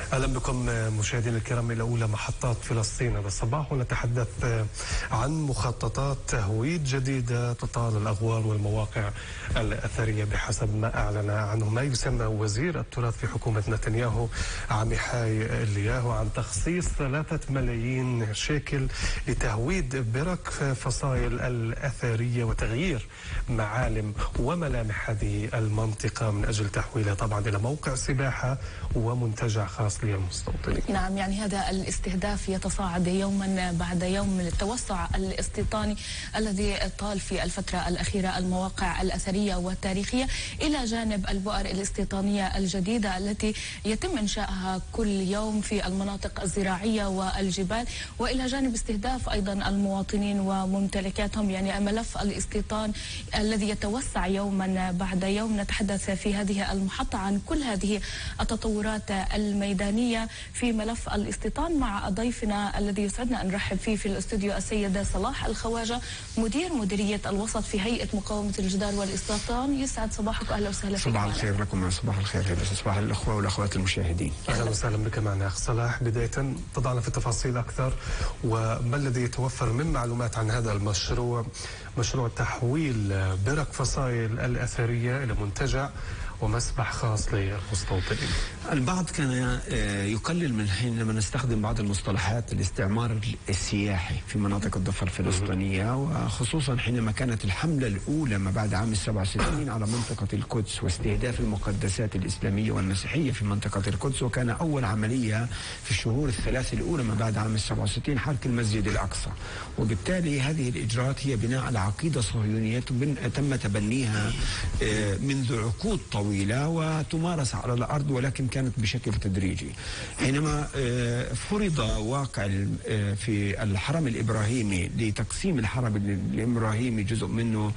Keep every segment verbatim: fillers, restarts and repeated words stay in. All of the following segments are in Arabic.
أهلا بكم مشاهدينا الكرام إلى أولى محطات فلسطين هذا الصباح، ونتحدث عن مخططات تهويد جديدة تطال الأغوار والمواقع الأثرية بحسب ما أعلن عنه ما يسمى وزير التراث في حكومة نتنياهو عميحاي الياهو عن تخصيص ثلاثة ملايين شيكل لتهويد برك فصائل الأثرية وتغيير معالم وملامح هذه المنطقة من أجل تحويلها طبعا إلى موقع سباحة ومنتجع خاص للمستوطنين. نعم، يعني هذا الاستهداف يتصاعد يوما بعد يوم من التوسع الاستيطاني الذي طال في الفترة الأخيرة المواقع الأثرية والتاريخية، إلى جانب البؤر الاستيطانية الجديدة التي يتم إنشائها كل يوم في المناطق الزراعية والجبال، وإلى جانب استهداف أيضا المواطنين وممتلكاتهم. يعني ملف الاستيطان الذي يتوسع يوما بعد يوم، نتحدث في هذه المحطة عن كل هذه التطورات الميدانية في ملف الاستيطان مع ضيفنا الذي يسعدنا أن نرحب فيه في الاستوديو السيد صلاح الخواجة، مدير مديرية الوسط في هيئة مقاومة الجدار والاستيطان. يسعد صباحك وأهلا وسهلا فيك. صباح الخير لكم. صباح الخير صباح الأخوة والأخوات المشاهدين. أهلا وسهلا بك معنا أخ صلاح. بداية تضعنا في التفاصيل أكثر، وما الذي يتوفر من معلومات عن هذا المشروع، مشروع تحويل برك فصائل الأثرية إلى منتجع ومسبح خاص للمستوطنين؟ البعض كان يقلل من حينما نستخدم بعض المصطلحات الاستعمار السياحي في مناطق الضفة الفلسطينية، وخصوصا حينما كانت الحملة الأولى ما بعد عام السبعة وستين على منطقة القدس واستهداف المقدسات الإسلامية والمسيحية في منطقة القدس، وكان أول عملية في الشهور الثلاث الأولى ما بعد عام السبعة وستين حرق المسجد الأقصى. وبالتالي هذه الإجراءات هي بناء على عقيدة صهيونية تم تبنيها منذ عقود طويلة وتمارس على الأرض، ولكن كانت بشكل تدريجي. حينما فرض واقع في الحرم الإبراهيمي لتقسيم الحرم الإبراهيمي جزء منه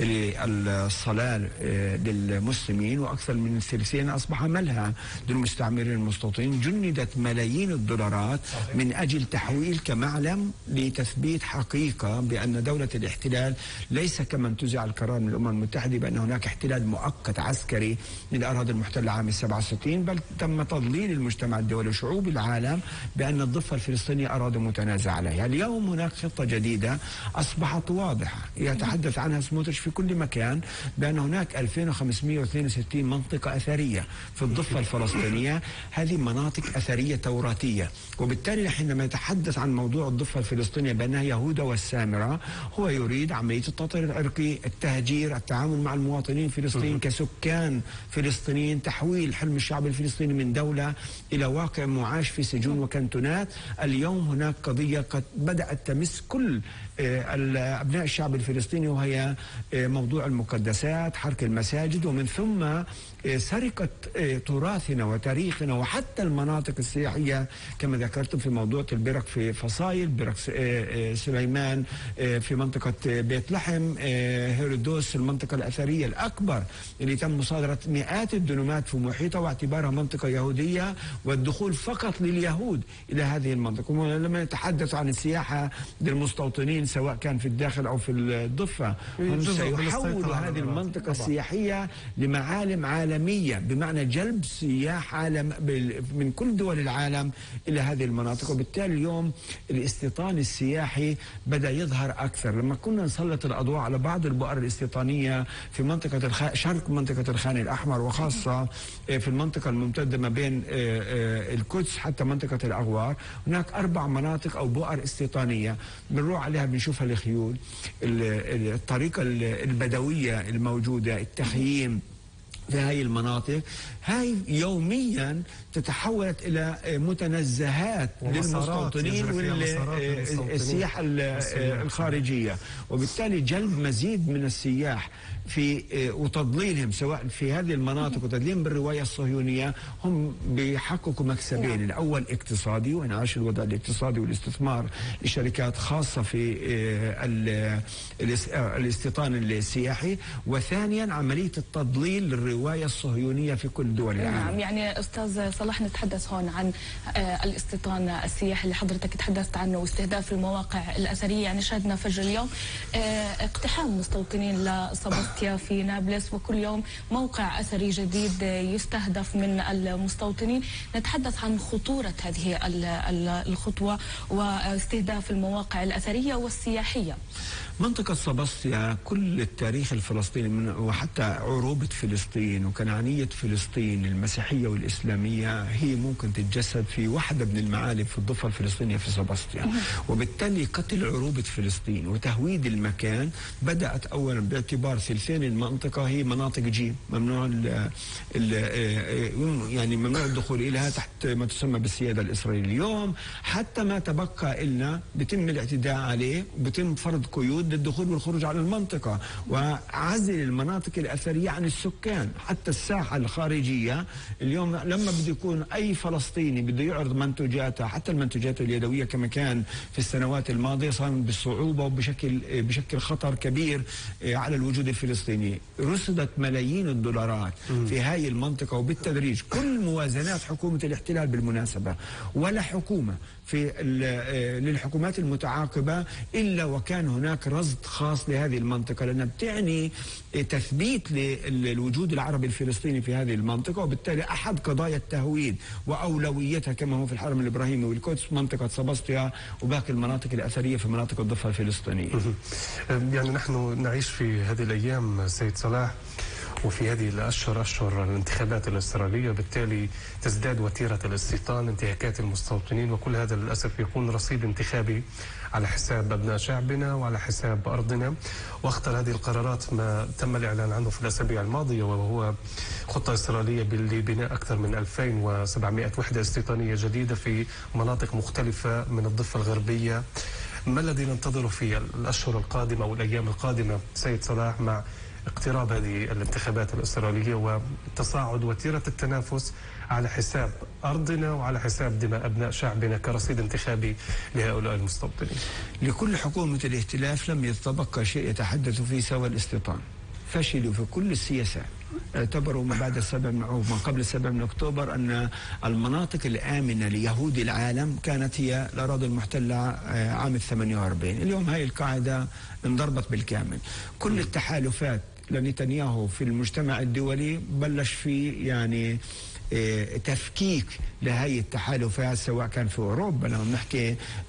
للصلاة للمسلمين وأكثر من ثلثين أصبح ملهى للمستعمرين المستوطنين، جندت ملايين الدولارات من أجل تحويل كمعلم لتثبيت حقيقة بأن دولة الاحتلال ليس كما انتزع القرار من الأمم المتحدة بأن هناك احتلال مؤقت عسكري للأراضي المحتلة عام السبعة وستين، بل تم تضليل المجتمع الدولي وشعوب العالم بأن الضفة الفلسطينية أراضي متنازع عليها. اليوم هناك خطة جديدة أصبحت واضحة يتحدث عنها سموتريتش في كل مكان، بأن هناك ألفين وخمسمئة واثنين وستين منطقة أثرية في الضفة الفلسطينية. هذه مناطق أثرية توراتية، وبالتالي حينما يتحدث عن موضوع الضفة الفلسطينية بأنها يهودا والسامرة، هو يريد عملية التطهير العرقي، التهجير، التعامل مع المواطنين الفلسطينيين كسكان فلسطينيين، تحويل حلم الشعب الفلسطيني من دولة إلى واقع معاش في سجون وكنتونات. اليوم هناك قضية قد بدأت تمس كل أبناء الشعب الفلسطيني، وهي موضوع المقدسات، حرق المساجد، ومن ثم سرقة تراثنا وتاريخنا وحتى المناطق السياحية كما ذكرتم في موضوع البرك في فصائل، برك سليمان في منطقة بيت لحم، هيرودوس المنطقة الأثرية الأكبر اللي تم مصادرة مئات الدنومات في محيطها واعتبارها منطقة يهودية والدخول فقط لليهود إلى هذه المنطقة. ولما نتحدث عن السياحة للمستوطنين سواء كان في الداخل أو في الضفة، هم سيحولوا هذه المنطقة السياحية لمعالم عالمية، بمعنى جلب سياح عالم من كل دول العالم إلى هذه المناطق. وبالتالي اليوم الاستيطان السياحي بدأ يظهر أكثر. لما كنا نسلط الأضواء على بعض البؤر الاستيطانية في منطقة الخ... شرق منطقة الخان الأحمر، وخاصة في المنطقة الممتدة ما بين القدس حتى منطقة الأغوار، هناك أربع مناطق أو بؤر استيطانية بنروح عليها بنشوفها الخيول، الطريقة البدوية الموجودة، التخييم في هذه المناطق. هاي يوميا تتحولت إلى متنزهات للمستوطنين والسياحة الخارجية، وبالتالي جلب مزيد من السياح في وتضليلهم سواء في هذه المناطق وتدليلهم بالرواية الصهيونية. هم بيحققوا مكسبين، الأول اقتصادي وإنعاش الوضع الاقتصادي والاستثمار لشركات خاصة في الاستيطان السياحي، وثانيا عملية التضليل الرواية الصهيونية في كل دول العالم. نعم، يعني أستاذ صلاح نتحدث هون عن الاستيطان السياحي اللي حضرتك تحدثت عنه واستهداف المواقع الأثرية. يعني شهدنا فجر اليوم اقتحام مستوطنين لسباستيا في نابلس، وكل يوم موقع أثري جديد يستهدف من المستوطنين. نتحدث عن خطورة هذه الخطوة واستهداف المواقع الأثرية والسياحية. منطقة سباستيا كل التاريخ الفلسطيني وحتى عروبة فلسطين وكنعانية فلسطين المسيحية والإسلامية هي ممكن تتجسد في واحدة من المعالم في الضفة الفلسطينية في سباستيا. وبالتالي قتل عروبة فلسطين وتهويد المكان بدأت أولا باعتبار ثلثين المنطقة هي مناطق جيم، ممنوع ال ال يعني ممنوع الدخول إليها تحت ما تسمى بالسيادة الإسرائيلية. اليوم حتى ما تبقى إلنا بيتم الاعتداء عليه وبيتم فرض قيود للدخول والخروج على المنطقة وعزل المناطق الأثرية عن السكان. حتى الساحة الخارجية اليوم لما بده يكون أي فلسطيني بده يعرض منتوجاته، حتى المنتوجات اليدوية كما كان في السنوات الماضية، صار بالصعوبة وبشكل بشكل خطر كبير على الوجود الفلسطيني. رصدت ملايين الدولارات في هاي المنطقة وبالتدريج. كل موازنات حكومة الاحتلال بالمناسبة ولا حكومة في للحكومات المتعاقبة إلا وكان هناك رصد خاص لهذه المنطقة، لأنها بتعني تثبيت للوجود العربي الفلسطيني في هذه المنطقة. وبالتالي أحد قضايا التهويد وأولويتها كما هو في الحرم الإبراهيمي والقدس منطقة سباستيا وباقي المناطق الأثرية في مناطق الضفة الفلسطينية. يعني نحن نعيش في هذه الأيام سيد صلاح وفي هذه الأشهر أشهر الانتخابات الإسرائيلية، بالتالي تزداد وتيرة الاستيطان، انتهاكات المستوطنين، وكل هذا للأسف يكون رصيد انتخابي على حساب أبناء شعبنا وعلى حساب أرضنا. واختر هذه القرارات ما تم الإعلان عنه في الأسابيع الماضية، وهو خطة إسرائيلية لبناء أكثر من ألفين وسبعمائة وحدة استيطانية جديدة في مناطق مختلفة من الضفة الغربية. ما الذي ننتظره في الأشهر القادمة والأيام القادمة سيد صلاح مع اقتراب هذه الانتخابات الإسرائيلية وتصاعد وتيرة التنافس على حساب أرضنا وعلى حساب دماء أبناء شعبنا كرصيد انتخابي لهؤلاء المستوطنين؟ لكل حكومة الائتلاف لم يتبقى شيء يتحدث فيه سوى الاستيطان. فشلوا في كل السياسات. اعتبروا ما بعد السابع من أو ما قبل السابع من أكتوبر أن المناطق الآمنة ليهود العالم كانت هي الأراضي المحتلة عام الثمانية وأربعين. اليوم هاي القاعدة انضربت بالكامل. كل التحالفات لنتنياهو في المجتمع الدولي بلش في يعني تفكيك لهي التحالفات، سواء كان في أوروبا لما نحكي